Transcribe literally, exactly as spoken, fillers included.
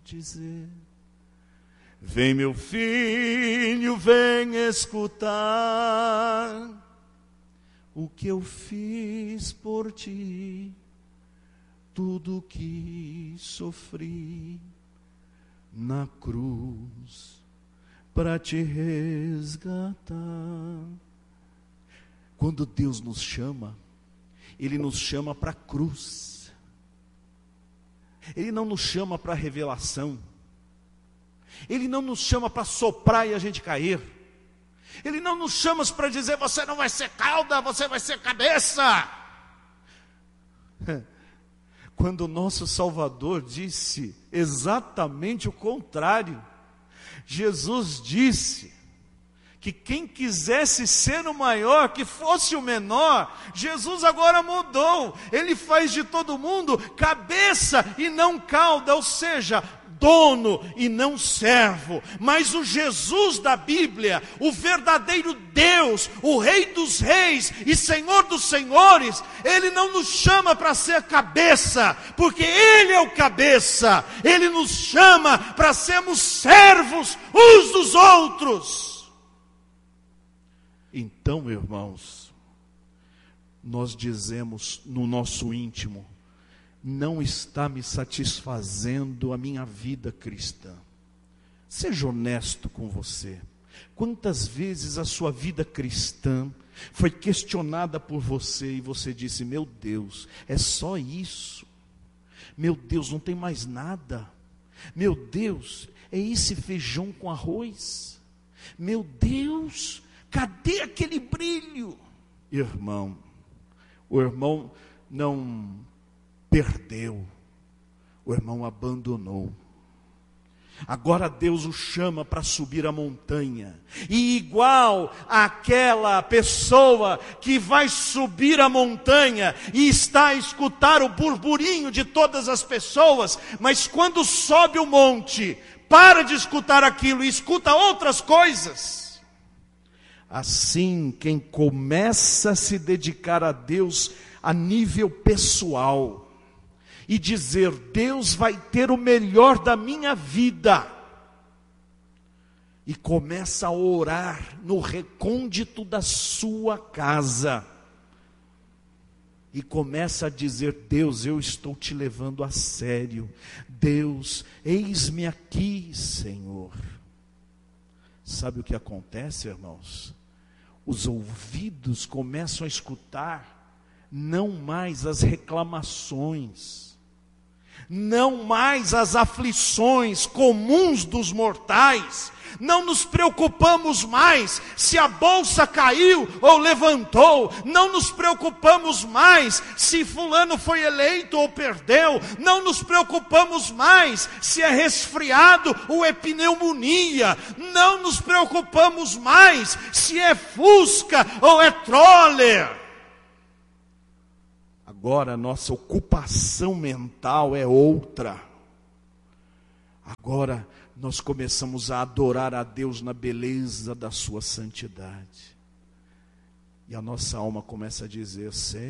dizer. Vem, meu filho, vem escutar o que eu fiz por ti, tudo que sofri na cruz para te resgatar. Quando Deus nos chama, Ele nos chama para a cruz. Ele não nos chama para a revelação. Ele não nos chama para soprar e a gente cair. Ele não nos chama para dizer, você não vai ser cauda, você vai ser cabeça. Quando o nosso Salvador disse exatamente o contrário. Jesus disse que quem quisesse ser o maior, que fosse o menor. Jesus agora mudou. Ele faz de todo mundo cabeça e não cauda, ou seja, dono e não servo. Mas o Jesus da Bíblia, o verdadeiro Deus, o Rei dos Reis e Senhor dos Senhores, Ele não nos chama para ser cabeça, porque Ele é o cabeça. Ele nos chama para sermos servos uns dos outros. Então, irmãos, nós dizemos no nosso íntimo, não está me satisfazendo a minha vida cristã. Seja honesto com você. Quantas vezes a sua vida cristã foi questionada por você e você disse, meu Deus, é só isso? Meu Deus, não tem mais nada? Meu Deus, é esse feijão com arroz? Meu Deus, cadê aquele brilho? Irmão, o irmão não perdeu, o irmão abandonou. Agora Deus o chama para subir a montanha. E igual àquela pessoa que vai subir a montanha e está a escutar o burburinho de todas as pessoas, mas quando sobe o monte, para de escutar aquilo e escuta outras coisas. Assim, quem começa a se dedicar a Deus a nível pessoal, e dizer, Deus vai ter o melhor da minha vida, e começa a orar no recôndito da sua casa, e começa a dizer, Deus, eu estou te levando a sério, Deus, eis-me aqui, Senhor. Sabe o que acontece, irmãos? Os ouvidos começam a escutar, não mais as reclamações, não mais as aflições comuns dos mortais. Não nos preocupamos mais se a bolsa caiu ou levantou. Não nos preocupamos mais se fulano foi eleito ou perdeu. Não nos preocupamos mais se é resfriado ou é pneumonia. Não nos preocupamos mais se é Fusca ou é Troller. Agora a nossa ocupação mental é outra. Agora nós começamos a adorar a Deus na beleza da sua santidade. E a nossa alma começa a dizer, Senhor,